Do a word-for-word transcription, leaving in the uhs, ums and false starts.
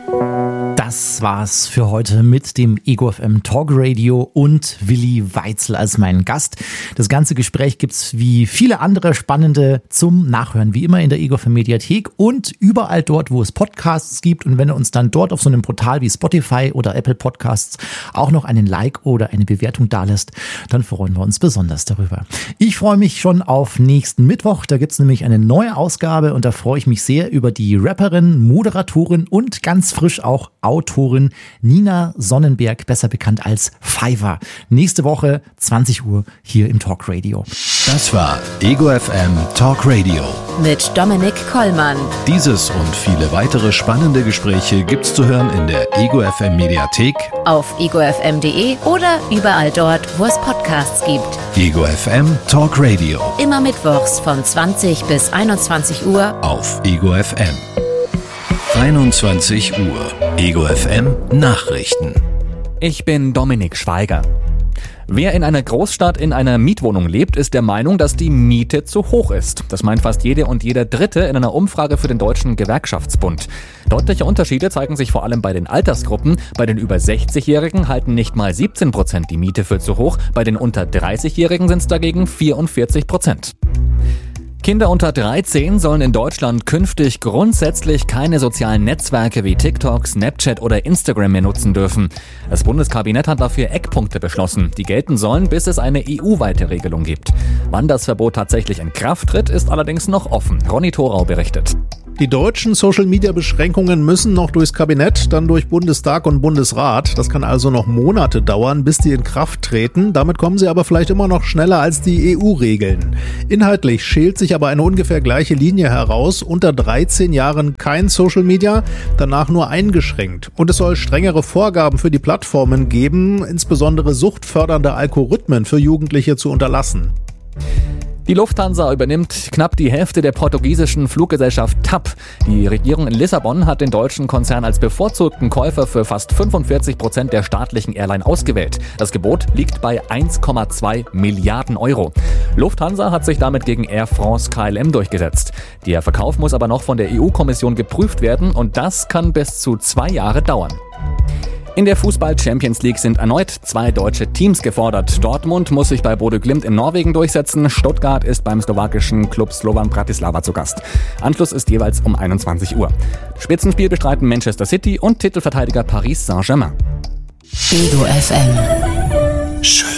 Das war's für heute mit dem Ego F M Talk Radio und Willi Weitzel als mein Gast. Das ganze Gespräch gibt's wie viele andere spannende zum Nachhören, wie immer in der Ego F M Mediathek und überall dort, wo es Podcasts gibt. Und wenn ihr uns dann dort auf so einem Portal wie Spotify oder Apple Podcasts auch noch einen Like oder eine Bewertung dalässt, dann freuen wir uns besonders darüber. Ich freue mich schon auf nächsten Mittwoch. Da gibt's nämlich eine neue Ausgabe und da freue ich mich sehr über die Rapperin, Moderatorin und ganz frisch auch Autorin Nina Sonnenberg, besser bekannt als Fiverr. Nächste Woche zwanzig Uhr hier im Talk Radio. Das war Ego F M Talk Radio mit Dominik Kollmann. Dieses und viele weitere spannende Gespräche gibt's zu hören in der Ego F M Mediathek, auf ego f m punkt de oder überall dort, wo es Podcasts gibt. Ego F M Talk Radio. Immer mittwochs von zwanzig bis einundzwanzig Uhr auf Ego F M. einundzwanzig Uhr. Ego F M Nachrichten. Ich bin Dominik Schweiger. Wer in einer Großstadt in einer Mietwohnung lebt, ist der Meinung, dass die Miete zu hoch ist. Das meint fast jede und jeder Dritte in einer Umfrage für den Deutschen Gewerkschaftsbund. Deutliche Unterschiede zeigen sich vor allem bei den Altersgruppen. Bei den über sechzigjährigen halten nicht mal siebzehn Prozent die Miete für zu hoch. Bei den unter dreißigjährigen sind es dagegen vierundvierzig Prozent. Kinder unter dreizehn sollen in Deutschland künftig grundsätzlich keine sozialen Netzwerke wie TikTok, Snapchat oder Instagram mehr nutzen dürfen. Das Bundeskabinett hat dafür Eckpunkte beschlossen, die gelten sollen, bis es eine E U-weite Regelung gibt. Wann das Verbot tatsächlich in Kraft tritt, ist allerdings noch offen. Ronny Thorau berichtet. Die deutschen Social-Media-Beschränkungen müssen noch durchs Kabinett, dann durch Bundestag und Bundesrat. Das kann also noch Monate dauern, bis die in Kraft treten. Damit kommen sie aber vielleicht immer noch schneller als die E U-Regeln. Inhaltlich schält sich aber eine ungefähr gleiche Linie heraus. Unter dreizehn Jahren kein Social-Media, danach nur eingeschränkt. Und es soll strengere Vorgaben für die Plattformen geben, insbesondere suchtfördernde Algorithmen für Jugendliche zu unterlassen. Die Lufthansa übernimmt knapp die Hälfte der portugiesischen Fluggesellschaft T A P. Die Regierung in Lissabon hat den deutschen Konzern als bevorzugten Käufer für fast fünfundvierzig Prozent der staatlichen Airline ausgewählt. Das Gebot liegt bei eins Komma zwei Milliarden Euro. Lufthansa hat sich damit gegen Air France K L M durchgesetzt. Der Verkauf muss aber noch von der E U-Kommission geprüft werden und das kann bis zu zwei Jahre dauern. In der Fußball-Champions League sind erneut zwei deutsche Teams gefordert. Dortmund muss sich bei Bodø Glimt in Norwegen durchsetzen. Stuttgart ist beim slowakischen Klub Slovan Bratislava zu Gast. Anschluss ist jeweils um einundzwanzig Uhr. Das Spitzenspiel bestreiten Manchester City und Titelverteidiger Paris Saint-Germain. Ego F M. Schön.